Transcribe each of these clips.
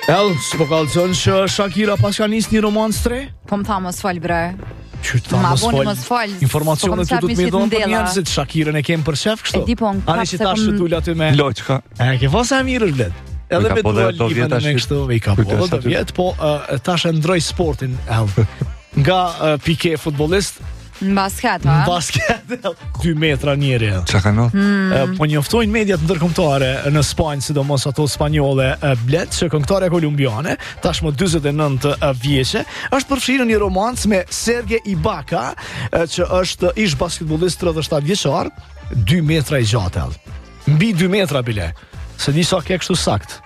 s'po kallëzon që Shakira pas ka nis një romanc 3? Po më tha mos fal bre. Qytë tha mos fal. Informacionet të të me dhonë për njerëzit, Shakirën e kemë për shef kështu. E di po, Ani që ta shëtull aty me... Loqka. Ke fasa e mirë është bled. Edhe me dua limen me kështu, i ka po dhe vjetë, po tash e ndroj sportin, nga Pike futbolist, në basket, ha? Në basket, 2 metra njeri. Qa ka no? Po njoftojnë mediat ndërkombëtare në Spanjë, sidomos ato spanjole, blet, që këngëtarja kolumbiane, tashmë 49 vjeçe, është përfshirë një romancë me Serge Ibaka, që është ish basketbolist 37 vjeçar, 2 metra i gjatë. Mbi 2 metra bile. Se di sa ke kështu sakt.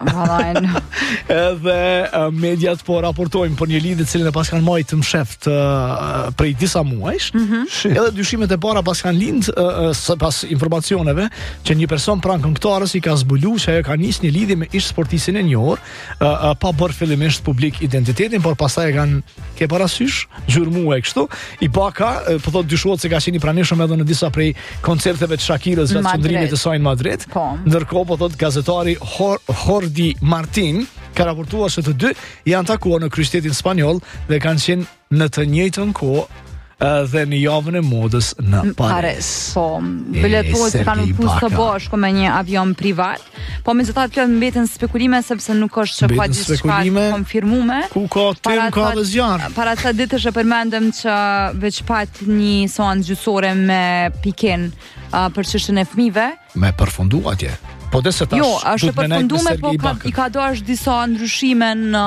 Edhe mediat po raportojnë për një lidhje cilën e pas kanë marrë të msheft prej disa muajsh. Edhe dyshimet e para pas kanë lind pas informacioneve që një person pranë këngëtarës i ka zbuluar që ajo ka nisë një lidhje me ish sportistin e njohur, pa bërë fillimisht publik identitetin, por pastaj e kanë ke parasysh gjurmuar kështu. Ibaka po thotë dyshohet se ka qenë i pranishëm edhe në disa prej koncerteve të Shakirës gjatë qëndrimit të saj në Madrid. Ndërkohë po thotë gazetari Jordi Martin ka raportuar se të dy janë takuar në kryeqytetin spanjoll dhe kanë qenë në të njëjtën kohë dhe në javën e modës në Paris. Po, biletues kanë pusë të bashku me një avion privat. Po megjithatë kjo mbeten spekulime sepse nuk është që ka gjithçka konfirmuar. Ku ka tim ka dhe zjarr. Para ca ditësh e përmendëm që veç pat një seancë gjyqësore me Piken për çështjen e fëmijëve. Me përfundu atje. Po dhe se tash... Jo, është përfundume, po i ka dosh disa ndryshime në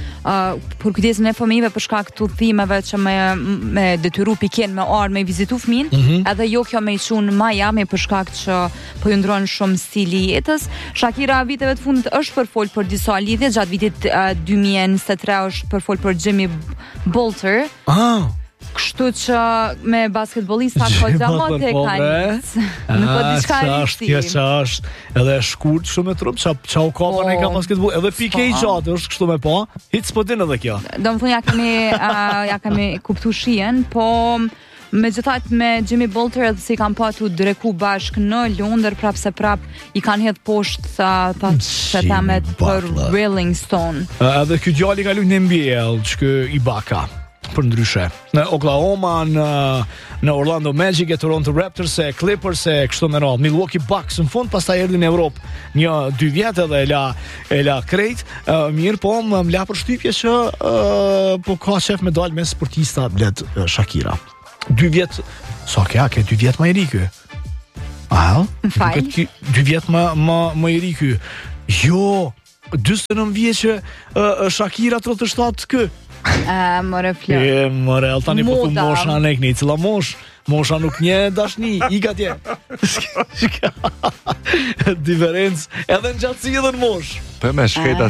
për kujdesin e fëmijëve për shkak të udhëtimeve që me detyru Piken me ardh me vizitu fëmin, edhe jo kjo me i çun në Miami për shkak që po ju ndron shumë stili i jetës. Shakira viteve të fundit është përfol për disa lidhje, gjatë vitit 2023 është përfol për Jimmy Butler. Kështu që me basketbolista ka gjamote ka njës. Nuk po diçka rishti. Qa është edhe shkurt shumë e trup, qa u kapën e ka basketbol, edhe Pike i gjatë është kështu me pa, hitë s'po din edhe kja. Do më thunë ja kemi kuptu shien, po me gjithat me Jimmy Butler edhe si kam patu dreku bashk në Londër, prap se prap i kanë hedhë poshtë të temet për Rolling Stone. Edhe kjo djali ka luajtur në NBA, që kë Ibaka. Për ndryshe në Oklahoma, në Orlando Magic, e Toronto Raptors, e Clippers, e kështu me radhë, Milwaukee Bucks në fund, pastaj erdhi në Evropë 1-2 vjet edhe e la krejt. Mirë, po më la për shtypje që po ka shef me dalë me sportista bled Shakira. 2 vjet, sa ke 2 vjet më i ri ky. Fal. 2 vjet më i ri ky. Jo, 49 vjeçë Shakira 37 kë. More flë. More, tani po tu mosha nek një cila mosha nuk një dashni, i ka tje. Diferencë, edhe në gjatësi edhe në mosh. Për me shketa